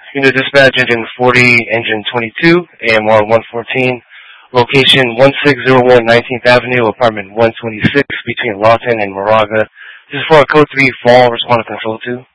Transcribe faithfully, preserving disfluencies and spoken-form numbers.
Unit dispatch engine forty, engine twenty-two, A M R one fourteen, location one six zero one nineteenth Avenue, apartment one twenty-six, between Lawton and Moraga. This is for a code three fall, respond to control two.